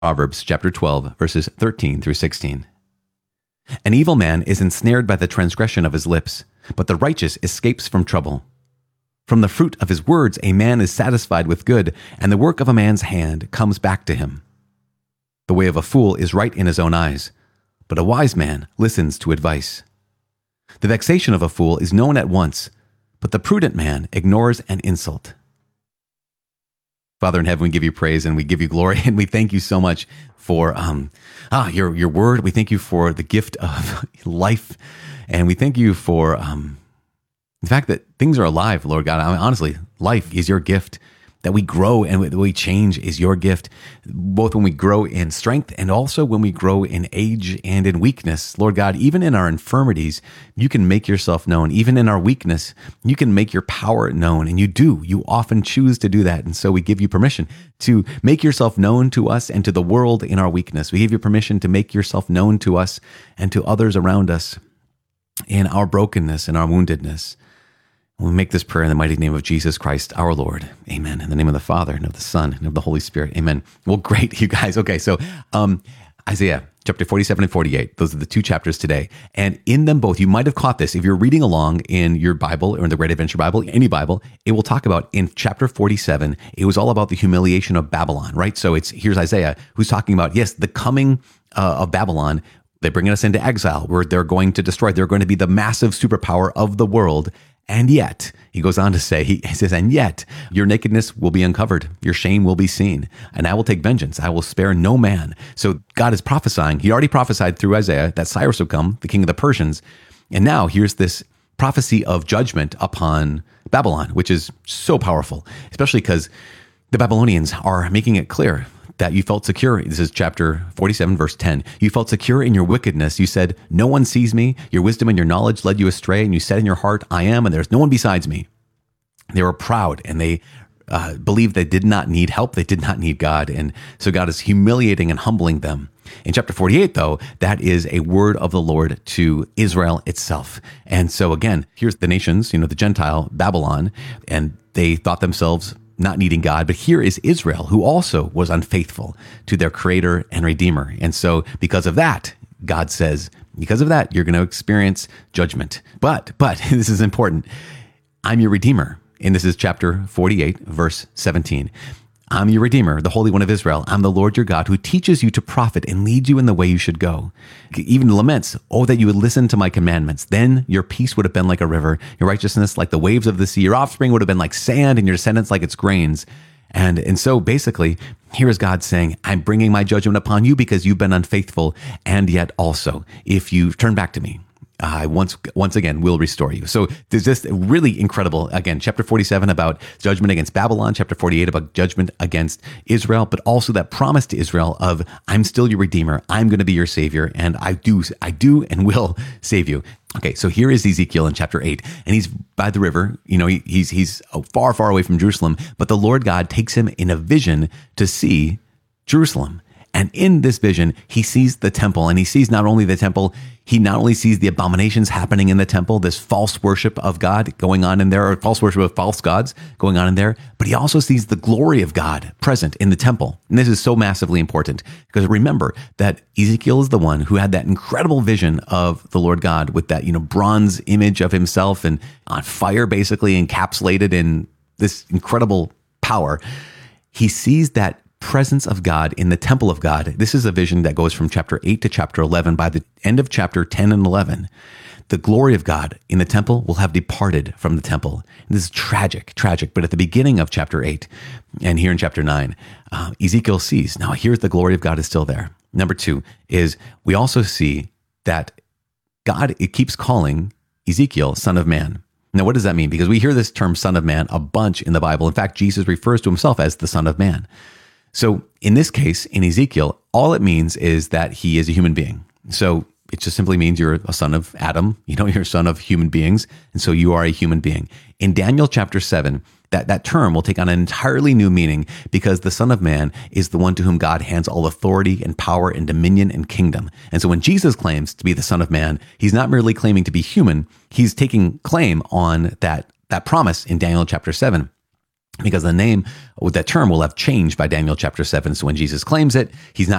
Proverbs chapter 12, verses 13 through 16. An evil man is ensnared by the transgression of his lips, but the righteous escapes from trouble. From the fruit of his words a man is satisfied with good, and the work of a man's hand comes back to him. The way of a fool is right in his own eyes, but a wise man listens to advice. The vexation of a fool is known at once, but the prudent man ignores an insult. Father in heaven, we give you praise and we give you glory, and we thank you so much for your word. We thank you for the gift of life, and we thank you for the fact that things are alive, Lord God. I mean, honestly, life is your gift. That we grow and that we change is your gift, both when we grow in strength and also when we grow in age and in weakness. Lord God, even in our infirmities, you can make yourself known. Even in our weakness, you can make your power known. And you do. You often choose to do that. And so we give you permission to make yourself known to us and to the world in our weakness. We give you permission to make yourself known to us and to others around us in our brokenness and our woundedness. We make this prayer in the mighty name of Jesus Christ, our Lord. Amen. In the name of the Father, and of the Son, and of the Holy Spirit. Amen. Well, great, you guys. Okay, so Isaiah chapter 47 and 48, those are the two chapters today. And in them both, you might have caught this. If you're reading along in your Bible or in the Great Adventure Bible, any Bible, it will talk about in chapter 47, it was all about the humiliation of Babylon, right? So here's Isaiah who's talking about, yes, the coming of Babylon. They're bringing us into exile where they're going to destroy. They're going to be the massive superpower of the world. And yet, he goes on to say, he says, and yet your nakedness will be uncovered. Your shame will be seen, and I will take vengeance. I will spare no man. So God is prophesying. He already prophesied through Isaiah that Cyrus would come, the king of the Persians. And now here's this prophecy of judgment upon Babylon, which is so powerful, especially because the Babylonians are making it clear that you felt secure. This is chapter 47, verse 10. You felt secure in your wickedness. You said, no one sees me. Your wisdom and your knowledge led you astray. And you said in your heart, I am, and there's no one besides me. They were proud, and they believed they did not need help. They did not need God. And so God is humiliating and humbling them. In chapter 48, though, that is a word of the Lord to Israel itself. And so again, here's the nations, the Gentile Babylon, and they thought themselves not needing God. But here is Israel, who also was unfaithful to their creator and redeemer. And so because of that, God says, because of that, you're going to experience judgment. But this is important. I'm your redeemer. And this is chapter 48, verse 17. I'm your redeemer, the Holy One of Israel. I'm the Lord your God who teaches you to profit and leads you in the way you should go. Even laments, oh, that you would listen to my commandments. Then your peace would have been like a river, your righteousness like the waves of the sea. Your offspring would have been like sand and your descendants like its grains. And so basically, here is God saying, I'm bringing my judgment upon you because you've been unfaithful. And yet also, if you turn back to me, I once again will restore you. So there's this really incredible, again, chapter 47 about judgment against Babylon, chapter 48 about judgment against Israel, but also that promise to Israel of, I'm still your redeemer. I'm going to be your savior. And I do and will save you. Okay, so here is Ezekiel in chapter 8, and he's by the river. He's far, far away from Jerusalem, but the Lord God takes him in a vision to see Jerusalem. And in this vision, he sees the temple, and he sees not only the temple, he not only sees the abominations happening in the temple, this false worship of God going on in there, or false worship of false gods going on in there, but he also sees the glory of God present in the temple. And this is so massively important because remember that Ezekiel is the one who had that incredible vision of the Lord God with that, bronze image of himself and on fire, basically encapsulated in this incredible power. He sees that presence of God in the temple of God. This is a vision that goes from chapter 8 to chapter 11. By the end of chapter 10 and 11, the glory of God in the temple will have departed from the temple. And this is tragic. But at the beginning of chapter 8 and here in chapter 9, Ezekiel sees, now here's the glory of God is still there. Number 2 is we also see that God, it keeps calling Ezekiel son of man. Now, what does that mean? Because we hear this term son of man a bunch in the Bible. In fact, Jesus refers to himself as the son of man. So in this case, in Ezekiel, all it means is that he is a human being. So it just simply means you're a son of Adam, you're a son of human beings, and so you are a human being. In Daniel chapter 7, that term will take on an entirely new meaning because the Son of Man is the one to whom God hands all authority and power and dominion and kingdom. And so when Jesus claims to be the Son of Man, he's not merely claiming to be human, he's taking claim on that promise in Daniel chapter 7. because the name, that term will have changed by Daniel chapter 7. So when Jesus claims it, he's not